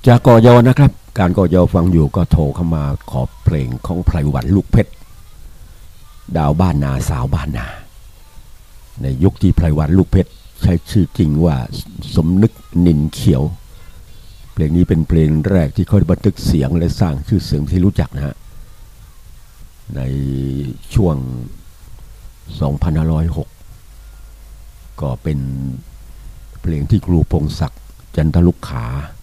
จากกอยนะครับการกอยฟังอยู่ก็โทรเข้ามาขอเพลงของไพรวันลูกเพชรดาวบ้านนาสาวบ้านนาในยุคที่ไพรวันลูกเพชรใช้ชื่อจริงว่าสมนึกนินเขียวเพลงนี้เป็นเพลงแรกที่เขาบันทึกเสียงและสร้างชื่อเสียงที่รู้จักนะฮะในช่วง2506ก็เป็นเพลงที่ครูพงศักดิ์จันทลุกขา